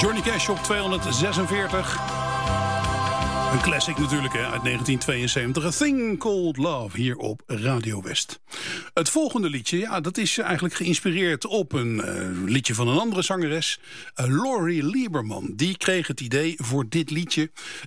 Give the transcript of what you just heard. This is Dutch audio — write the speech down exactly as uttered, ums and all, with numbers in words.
Johnny Cash op tweehonderdzesenveertig. Een classic natuurlijk, hè, uit negentien tweeënzeventig. A Thing Called Love, hier op Radio West. Het volgende liedje, ja, dat is eigenlijk geïnspireerd op een uh, liedje van een andere zangeres. Uh, Laurie Lieberman. Die kreeg het idee voor dit liedje